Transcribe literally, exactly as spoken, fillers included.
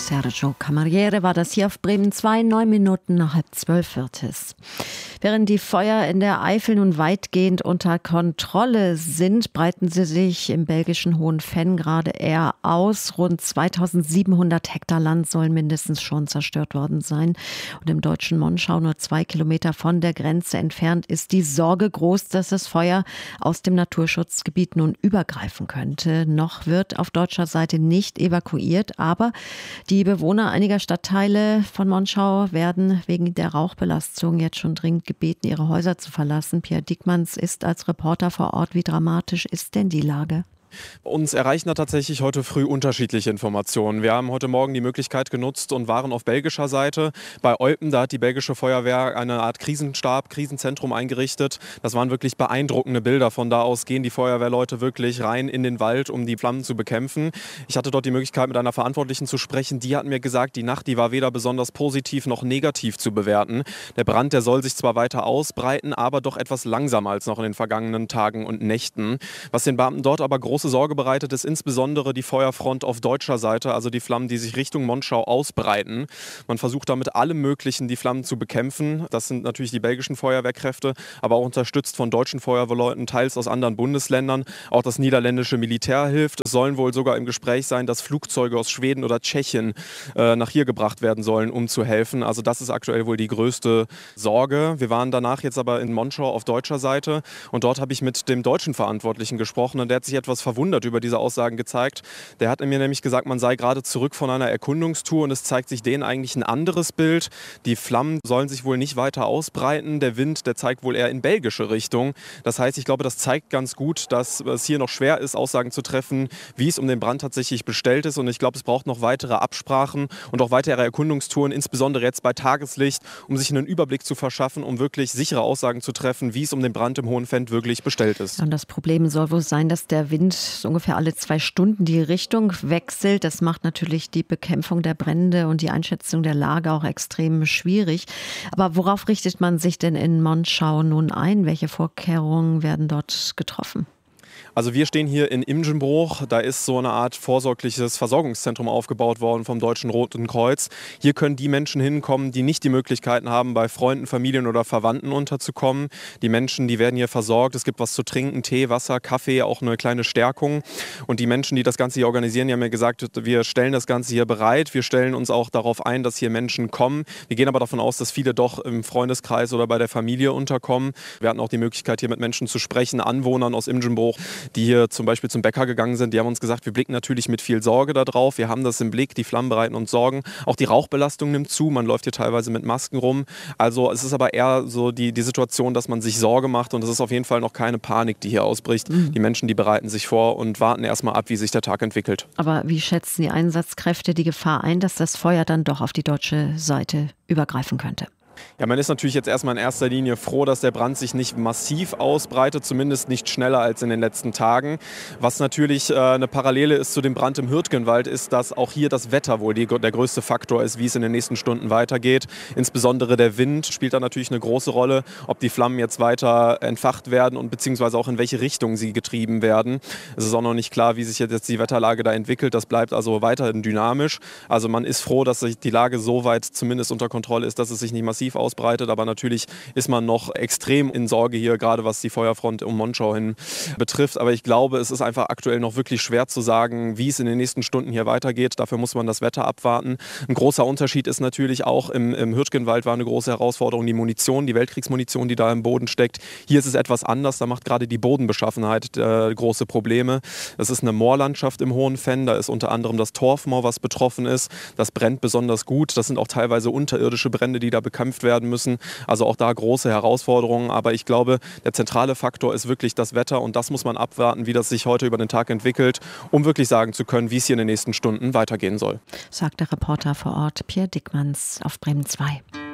Sergio Camariere war das hier auf Bremen zwei, neun Minuten nach halb zwölf wird es. Während die Feuer in der Eifel nun weitgehend unter Kontrolle sind, breiten sie sich im belgischen Hohenfenn gerade eher aus. Rund zweitausendsiebenhundert Hektar Land sollen mindestens schon zerstört worden sein. Und im deutschen Monschau, nur zwei Kilometer von der Grenze entfernt, ist die Sorge groß, dass das Feuer aus dem Naturschutzgebiet nun übergreifen könnte. Noch wird auf deutscher Seite nicht evakuiert, aber die Bewohner einiger Stadtteile von Monschau werden wegen der Rauchbelastung jetzt schon dringend gebeten, ihre Häuser zu verlassen. Pierre Diekmanns ist als Reporter vor Ort. Wie dramatisch ist denn die Lage? Uns erreichen da tatsächlich heute früh unterschiedliche Informationen. Wir haben heute Morgen die Möglichkeit genutzt und waren auf belgischer Seite. Bei Eupen, da hat die belgische Feuerwehr eine Art Krisenstab, Krisenzentrum eingerichtet. Das waren wirklich beeindruckende Bilder. Von da aus gehen die Feuerwehrleute wirklich rein in den Wald, um die Flammen zu bekämpfen. Ich hatte dort die Möglichkeit, mit einer Verantwortlichen zu sprechen. Die hat mir gesagt, die Nacht, die war weder besonders positiv noch negativ zu bewerten. Der Brand, der soll sich zwar weiter ausbreiten, aber doch etwas langsamer als noch in den vergangenen Tagen und Nächten. Was den Beamten dort aber groß Große Sorge bereitet ist insbesondere die Feuerfront auf deutscher Seite, also die Flammen, die sich Richtung Monschau ausbreiten. Man versucht damit allem Möglichen die Flammen zu bekämpfen. Das sind natürlich die belgischen Feuerwehrkräfte, aber auch unterstützt von deutschen Feuerwehrleuten, teils aus anderen Bundesländern. Auch das niederländische Militär hilft. Es sollen wohl sogar im Gespräch sein, dass Flugzeuge aus Schweden oder Tschechien äh, nach hier gebracht werden sollen, um zu helfen. Also das ist aktuell wohl die größte Sorge. Wir waren danach jetzt aber in Monschau auf deutscher Seite und dort habe ich mit dem deutschen Verantwortlichen gesprochen und der hat sich etwas verwundert über diese Aussagen gezeigt. Der hat mir nämlich gesagt, man sei gerade zurück von einer Erkundungstour und es zeigt sich denen eigentlich ein anderes Bild. Die Flammen sollen sich wohl nicht weiter ausbreiten. Der Wind, der zeigt wohl eher in belgische Richtung. Das heißt, ich glaube, das zeigt ganz gut, dass es hier noch schwer ist, Aussagen zu treffen, wie es um den Brand tatsächlich bestellt ist. Und ich glaube, es braucht noch weitere Absprachen und auch weitere Erkundungstouren, insbesondere jetzt bei Tageslicht, um sich einen Überblick zu verschaffen, um wirklich sichere Aussagen zu treffen, wie es um den Brand im Hohenfenn wirklich bestellt ist. Und das Problem soll wohl sein, dass der Wind so ungefähr alle zwei Stunden die Richtung wechselt. Das macht natürlich die Bekämpfung der Brände und die Einschätzung der Lage auch extrem schwierig. Aber worauf richtet man sich denn in Monschau nun ein? Welche Vorkehrungen werden dort getroffen? Also wir stehen hier in Imgenbroich, da ist so eine Art vorsorgliches Versorgungszentrum aufgebaut worden vom Deutschen Roten Kreuz. Hier können die Menschen hinkommen, die nicht die Möglichkeiten haben, bei Freunden, Familien oder Verwandten unterzukommen. Die Menschen, die werden hier versorgt. Es gibt was zu trinken, Tee, Wasser, Kaffee, auch eine kleine Stärkung. Und die Menschen, die das Ganze hier organisieren, die haben mir gesagt, wir stellen das Ganze hier bereit. Wir stellen uns auch darauf ein, dass hier Menschen kommen. Wir gehen aber davon aus, dass viele doch im Freundeskreis oder bei der Familie unterkommen. Wir hatten auch die Möglichkeit, hier mit Menschen zu sprechen, Anwohnern aus Imgenbroich, die hier zum Beispiel zum Bäcker gegangen sind, die haben uns gesagt, wir blicken natürlich mit viel Sorge da drauf. Wir haben das im Blick, die Flammen bereiten uns Sorgen. Auch die Rauchbelastung nimmt zu, man läuft hier teilweise mit Masken rum. Also es ist aber eher so die, die Situation, dass man sich Sorge macht und es ist auf jeden Fall noch keine Panik, die hier ausbricht. Mhm. Die Menschen, die bereiten sich vor und warten erstmal ab, wie sich der Tag entwickelt. Aber wie schätzen die Einsatzkräfte die Gefahr ein, dass das Feuer dann doch auf die deutsche Seite übergreifen könnte? Ja, man ist natürlich jetzt erstmal in erster Linie froh, dass der Brand sich nicht massiv ausbreitet, zumindest nicht schneller als in den letzten Tagen. Was natürlich äh, eine Parallele ist zu dem Brand im Hürtgenwald, ist, dass auch hier das Wetter wohl die, der größte Faktor ist, wie es in den nächsten Stunden weitergeht. Insbesondere der Wind spielt da natürlich eine große Rolle, ob die Flammen jetzt weiter entfacht werden und beziehungsweise auch in welche Richtung sie getrieben werden. Es ist auch noch nicht klar, wie sich jetzt die Wetterlage da entwickelt. Das bleibt also weiterhin dynamisch. Also man ist froh, dass sich die Lage so weit zumindest unter Kontrolle ist, dass es sich nicht massiv ausbreitet, aber natürlich ist man noch extrem in Sorge hier, gerade was die Feuerfront um Monschau hin betrifft. Aber ich glaube, es ist einfach aktuell noch wirklich schwer zu sagen, wie es in den nächsten Stunden hier weitergeht. Dafür muss man das Wetter abwarten. Ein großer Unterschied ist natürlich auch, im, im Hürtgenwald war eine große Herausforderung die Munition, die Weltkriegsmunition, die da im Boden steckt. Hier ist es etwas anders, da macht gerade die Bodenbeschaffenheit äh, große Probleme. Es ist eine Moorlandschaft im Hohenfenn, da ist unter anderem das Torfmoor, was betroffen ist. Das brennt besonders gut. Das sind auch teilweise unterirdische Brände, die da bekämpft werden müssen. Also auch da große Herausforderungen. Aber ich glaube, der zentrale Faktor ist wirklich das Wetter und das muss man abwarten, wie das sich heute über den Tag entwickelt, um wirklich sagen zu können, wie es hier in den nächsten Stunden weitergehen soll. Sagt der Reporter vor Ort Pierre Diekmanns auf Bremen zwei.